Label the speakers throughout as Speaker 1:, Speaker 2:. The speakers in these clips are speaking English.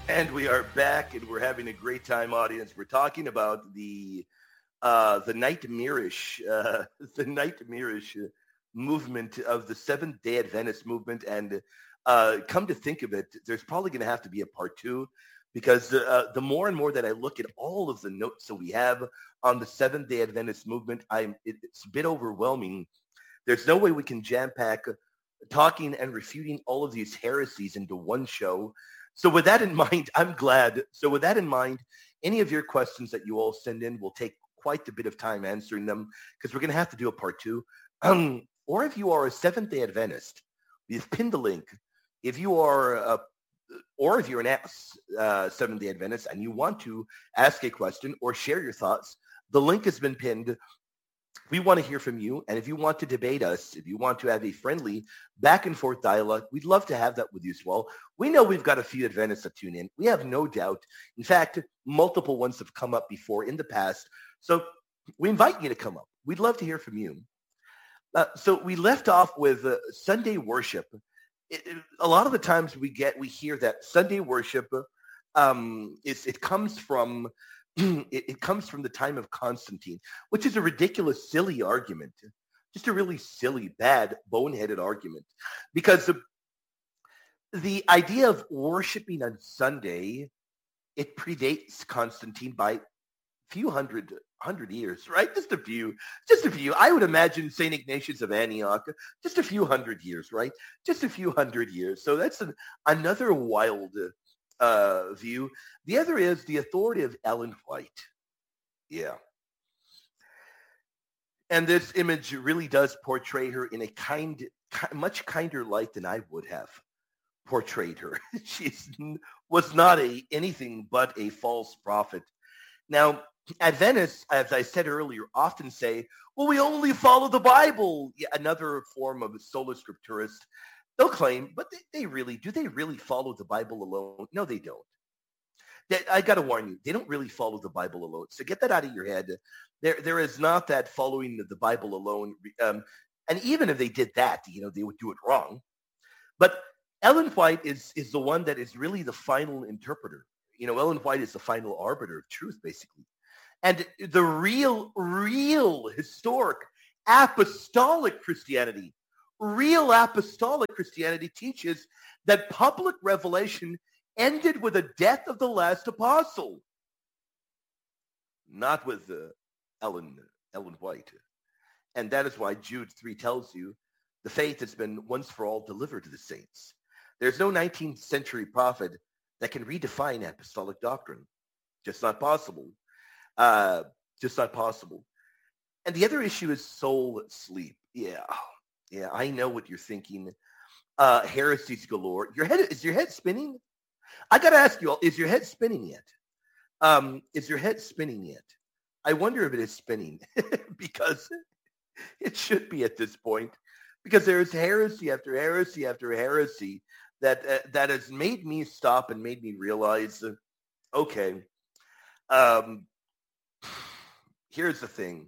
Speaker 1: And we are back, and we're having a great time, audience. We're talking about the nightmarish, the nightmarish movement of the Seventh Day Adventist movement. And come to think of it, there's probably going to have to be a part two, because the more and more that I look at all of the notes that we have on the Seventh Day Adventist movement, it's a bit overwhelming. There's no way we can jam pack talking and refuting all of these heresies into one show. So with that in mind, I'm glad. So with that in mind, any of your questions that you all send in will take quite a bit of time answering them, because we're going to have to do a part two. Or if you are a Seventh-day Adventist, we've pinned the link. If you are or if you're an Seventh-day Adventist and you want to ask a question or share your thoughts, the link has been pinned. We want to hear from you. And if you want to debate us, if you want to have a friendly back and forth dialogue, we'd love to have that with you as well. We know we've got a few Adventists that tune in. We have no doubt. In fact, multiple ones have come up before in the past. So we invite you to come up. We'd love to hear from you. So we left off with Sunday worship. A lot of the times we hear that Sunday worship, it comes from it comes from the time of Constantine, which is a ridiculous, silly argument. Just a really silly, bad, boneheaded argument. Because the idea of worshiping on Sunday, it predates Constantine by a few hundred years, right? Just a few. I would imagine St. Ignatius of Antioch, just a few hundred years, right? Just a few hundred years. So that's another wild view. The other is the authority of Ellen White. Yeah. And this image really does portray her in a much kinder light than I would have portrayed her. She was not anything but a false prophet. Now, Adventists, as I said earlier, often say, well, we only follow the Bible. Yeah, another form of sola scripturist. They'll claim, but do they really follow the Bible alone? No, they don't. I got to warn you, they don't really follow the Bible alone. So get that out of your head. There is not that following the Bible alone. And even if they did that, they would do it wrong. But Ellen White is the one that is really the final interpreter. Ellen White is the final arbiter of truth, basically. And the real historic apostolic Christianity, teaches that public revelation ended with the death of the last apostle, not with Ellen White. And that is why Jude 3 tells you the faith has been once for all delivered to the saints. There's no 19th century prophet that can redefine apostolic doctrine. Just not possible. Just not possible. And the other issue is soul sleep. Yeah, I know what you're thinking. Heresies galore. Is your head spinning? I got to ask you all, is your head spinning yet? Is your head spinning yet? I wonder if it is spinning because it should be at this point, because there is heresy after heresy after heresy that has made me stop and made me realize, okay, here's the thing.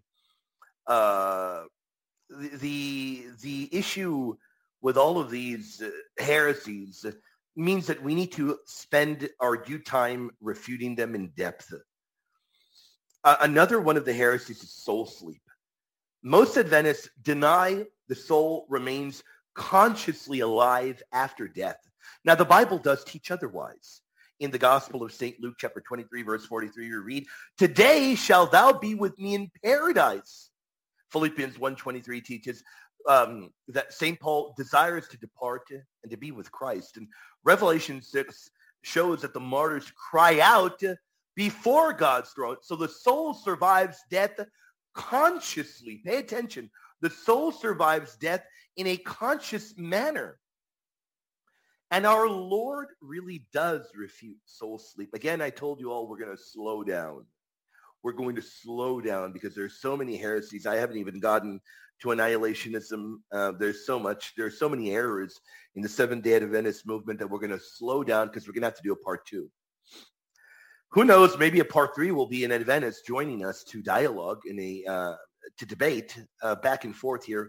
Speaker 1: The issue with all of these heresies means that we need to spend our due time refuting them in depth. Another one of the heresies is soul sleep. Most Adventists deny the soul remains consciously alive after death. Now, the Bible does teach otherwise. In the Gospel of St. Luke, chapter 23, verse 43, you read, "Today shall thou be with me in paradise." Philippians 1:23 teaches that St. Paul desires to depart and to be with Christ. And Revelation 6 shows that the martyrs cry out before God's throne. So the soul survives death consciously. Pay attention. The soul survives death in a conscious manner. And our Lord really does refute soul sleep. Again, I told you all we're going to slow down. We're going to slow down because there's so many heresies. I haven't even gotten to annihilationism. There's so many errors in the Seventh-day Adventist movement that we're going to slow down because we're going to have to do a part two. Who knows? Maybe a part three will be an Adventist joining us to dialogue to debate back and forth here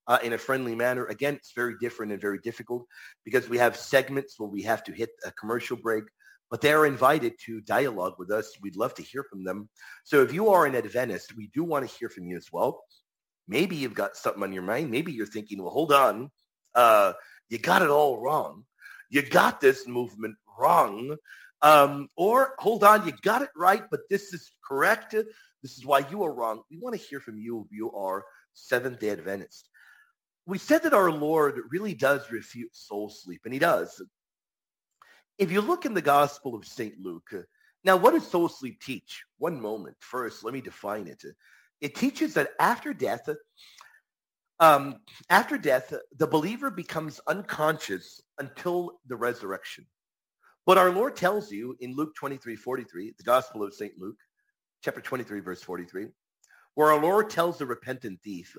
Speaker 1: in a friendly manner. Again, it's very different and very difficult because we have segments where we have to hit a commercial break, but they're invited to dialogue with us. We'd love to hear from them. So if you are an Adventist, we do want to hear from you as well. Maybe you've got something on your mind. Maybe you're thinking, well, hold on. You got it all wrong. You got this movement wrong. Or hold on, you got it right, but this is correct. This is why you are wrong. We want to hear from you if you are Seventh-day Adventist. We said that our Lord really does refute soul sleep, and he does. If you look in the Gospel of St. Luke, now what does soul sleep teach? One moment. First, let me define it. It teaches that after death, the believer becomes unconscious until the resurrection. But our Lord tells you in Luke 23:43, the Gospel of St. Luke, chapter 23, verse 43, where our Lord tells the repentant thief,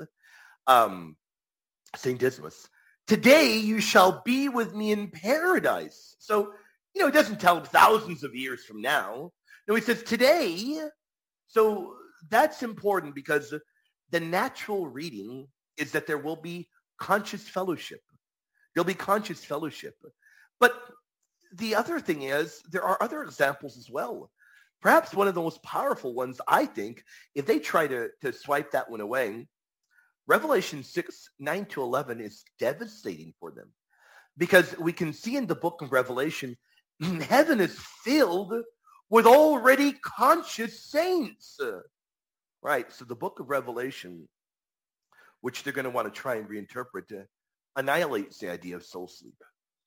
Speaker 1: St. Dismas, today you shall be with me in paradise. So, he doesn't tell him thousands of years from now. No, he says today. So that's important because the natural reading is that there will be conscious fellowship. There'll be conscious fellowship. But the other thing is there are other examples as well. Perhaps one of the most powerful ones, I think, if they try to swipe that one away, Revelation 6, 9 to 11 is devastating for them. Because we can see in the book of Revelation, heaven is filled with already conscious saints. Right, so the book of Revelation, which they're going to want to try and reinterpret, annihilates the idea of soul sleep.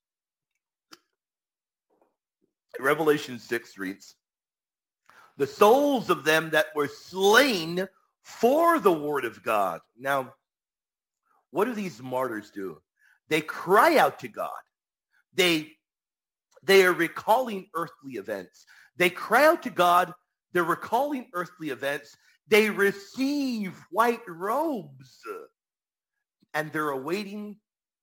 Speaker 1: Revelation 6 reads, the souls of them that were slain for the word of God. Now, what do these martyrs do? They cry out to God. They are recalling earthly events. They cry out to God. They're recalling earthly events. They receive white robes. And they're awaiting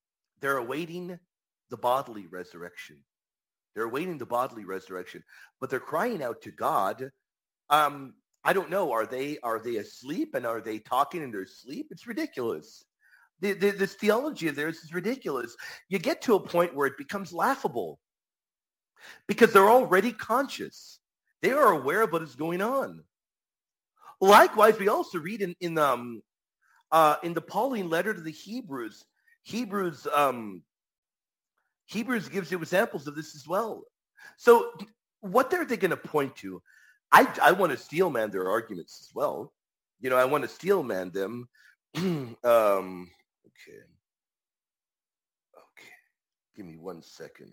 Speaker 1: the bodily resurrection. They're awaiting the bodily resurrection. But they're crying out to God. I don't know. Are they asleep and are they talking in their sleep? It's ridiculous. This theology of theirs is ridiculous. You get to a point where it becomes laughable because they're already conscious. They are aware of what is going on. Likewise, we also read in the Pauline letter to the Hebrews. Hebrews gives you examples of this as well. So what are they going to point to? I want to steel man their arguments as well. I want to steel man them. Okay. Give me 1 second.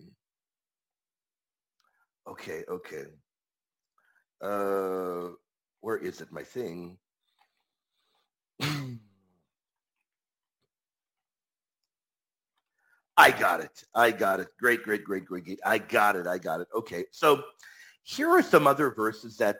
Speaker 1: Okay. Where is it, my thing? I got it. Great. I got it. Okay. So here are some other verses that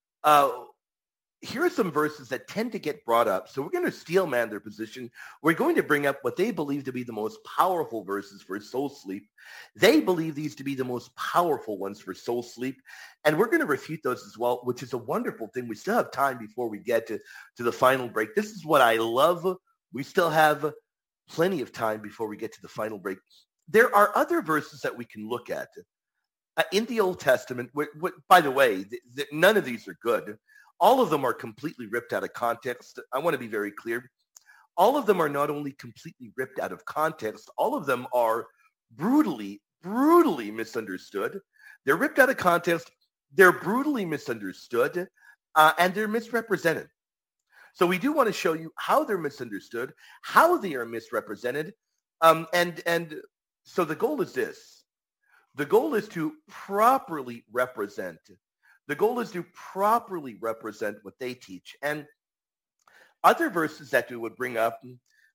Speaker 1: tend to get brought up. So we're going to steel man their position. We're going to bring up what they believe to be the most powerful verses for soul sleep. They believe these to be the most powerful ones for soul sleep. And we're going to refute those as well, which is a wonderful thing. We still have time before we get to the final break. This is what I love. We still have plenty of time before we get to the final break. There are other verses that we can look at. In the Old Testament, by the way, none of these are good. All of them are completely ripped out of context. I want to be very clear. All of them are not only completely ripped out of context, all of them are brutally misunderstood. They're ripped out of context. They're brutally misunderstood, and they're misrepresented. So we do want to show you how they're misunderstood, how they are misrepresented, and so the goal is this. The goal is to properly represent. The goal is to properly represent what they teach. And other verses that we would bring up,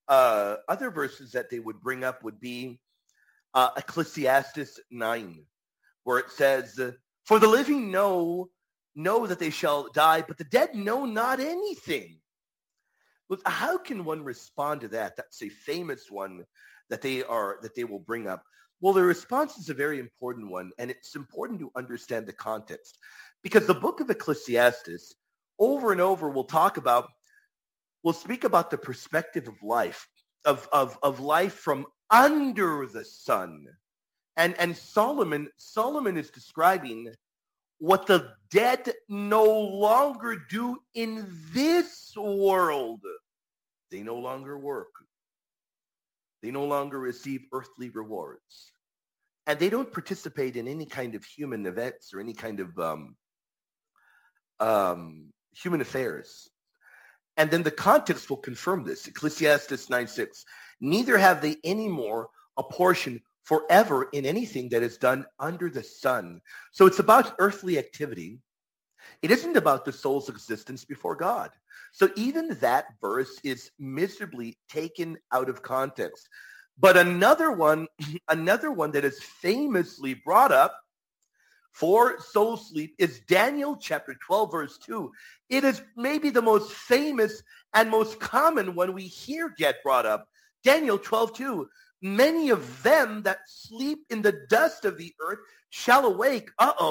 Speaker 1: would be Ecclesiastes 9, where it says, "For the living know that they shall die, but the dead know not anything." Look, how can one respond to that? That's a famous one that they will bring up. Well, the response is a very important one, and it's important to understand the context. Because the book of Ecclesiastes, over and over, will speak about the perspective of life. of life from under the sun. And Solomon is describing what the dead no longer do in this world. They no longer work. They no longer receive earthly rewards. And they don't participate in any kind of human events or any kind of human affairs. And then the context will confirm this. Ecclesiastes 9:6. Neither have they any more a portion forever in anything that is done under the sun. So it's about earthly activity. It isn't about the soul's existence before God. So even that verse is miserably taken out of context. But another one that is famously brought up for soul sleep is Daniel chapter 12, verse 2. It is maybe the most famous and most common one we hear get brought up. Daniel 12:2. Many of them that sleep in the dust of the earth shall awake.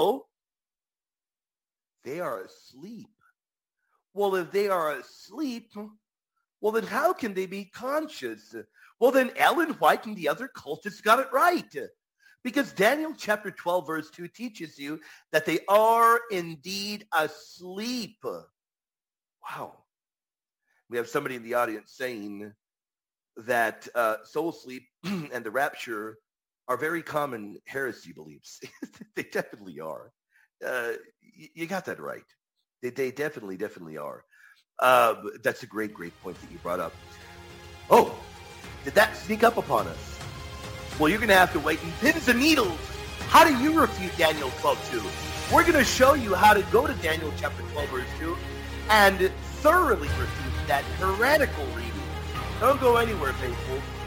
Speaker 1: They are asleep. Well, if they are asleep, well, then how can they be conscious? Well, then Ellen White and the other cultists got it right. Because Daniel chapter 12, verse 2 teaches you that they are indeed asleep. Wow. We have somebody in the audience saying that soul sleep and the rapture are very common heresy beliefs. They definitely are. You got that right. They definitely are. That's a great point that you brought up. Oh, did that sneak up upon us? Well, you're going to have to wait in pins and needles. How do you refute Daniel 12:2? We're going to show you how to go to Daniel chapter 12, verse 2 and thoroughly refute that heretical reading. Don't go anywhere, faithful.